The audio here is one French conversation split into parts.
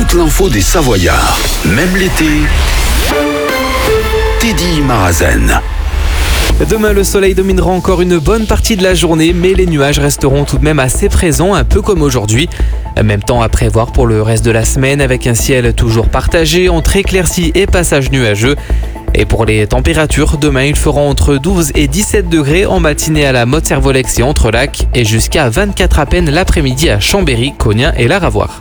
toute l'info des Savoyards. Même l'été, Teddy Marazen. Demain, le soleil dominera encore une bonne partie de la journée, mais les nuages resteront tout de même assez présents, un peu comme aujourd'hui. Même temps à prévoir pour le reste de la semaine, avec un ciel toujours partagé entre éclaircies et passages nuageux. Et pour les températures, demain il fera entre 12 et 17 degrés en matinée à la Motte-Servolex et Entrelacs, et jusqu'à 24 à peine l'après-midi à Chambéry, Cognin et Laravoir.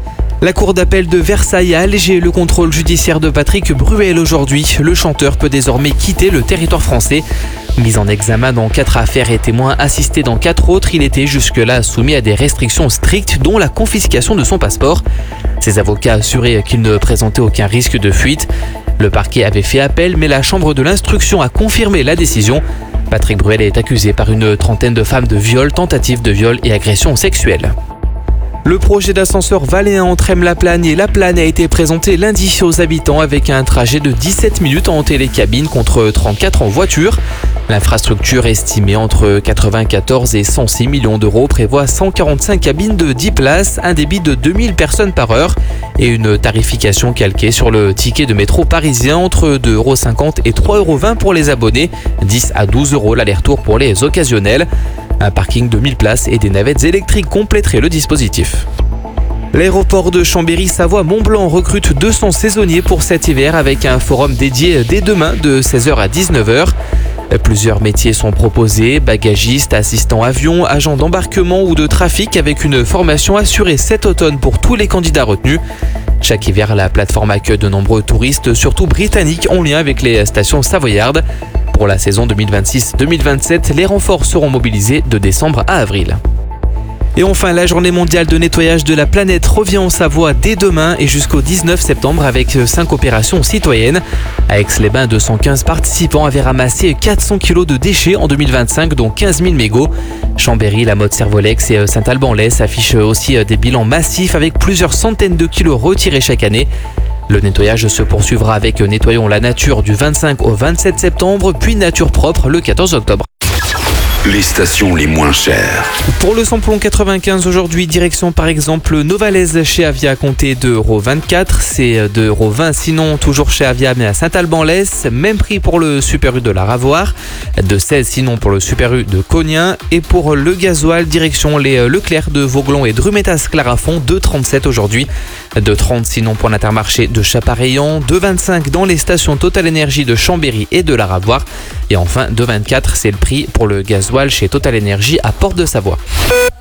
La cour d'appel de Versailles a allégé le contrôle judiciaire de Patrick Bruel aujourd'hui. Le chanteur peut désormais quitter le territoire français. Mis en examen dans 4 affaires et témoin assisté dans 4 autres, il était jusque-là soumis à des restrictions strictes, dont la confiscation de son passeport. Ses avocats assuraient qu'il ne présentait aucun risque de fuite. Le parquet avait fait appel, mais la chambre de l'instruction a confirmé la décision. Patrick Bruel est accusé par une trentaine de femmes de viol, tentative de viol et agression sexuelle. Le projet d'ascenseur Valéen entre Aime-la-Plagne et La Plagne a été présenté lundi aux habitants avec un trajet de 17 minutes en télécabine contre 34 en voiture. L'infrastructure estimée entre 94 et 106 millions d'euros prévoit 145 cabines de 10 places, un débit de 2000 personnes par heure et une tarification calquée sur le ticket de métro parisien entre 2,50 € et 3,20 € pour les abonnés, 10 à 12 € l'aller-retour pour les occasionnels. Un parking de 1000 places et des navettes électriques compléteraient le dispositif. L'aéroport de Chambéry-Savoie-Mont-Blanc recrute 200 saisonniers pour cet hiver avec un forum dédié dès demain de 16h à 19h. Plusieurs métiers sont proposés, bagagistes, assistants avion, agents d'embarquement ou de trafic, avec une formation assurée cet automne pour tous les candidats retenus. Chaque hiver, la plateforme accueille de nombreux touristes, surtout britanniques, en lien avec les stations savoyardes. Pour la saison 2026-2027, les renforts seront mobilisés de décembre à avril. Et enfin, la journée mondiale de nettoyage de la planète revient en Savoie dès demain et jusqu'au 19 septembre avec 5 opérations citoyennes. À Aix-les-Bains, 215 participants avaient ramassé 400 kg de déchets en 2025, dont 15 000 mégots. Chambéry, la Motte-Servolex et Saint-Alban-Lès affichent aussi des bilans massifs avec plusieurs centaines de kilos retirés chaque année. Le nettoyage se poursuivra avec Nettoyons la nature du 25 au 27 septembre, puis Nature propre le 14 octobre. Les stations les moins chères. Pour le samplon 95 aujourd'hui, direction par exemple Novalaise chez Avia, comptez 2,24 €, c'est 2,20 € sinon toujours chez Avia mais à Saint-Alban-Lès. Même prix pour le Super U de Laravoir, 2,16 € sinon pour le Super U de Cognin. Et pour le gasoil, direction les Leclerc de Vauglon et Drumetas-Clarafond, 2,37 € aujourd'hui, 2,30 € sinon pour l'Intermarché de Chapareillan, 2,25 € dans les stations Total Énergie de Chambéry et de Laravoir. Et enfin 2,24 € c'est le prix pour le gasoil chez Total Énergie à Porte de Savoie.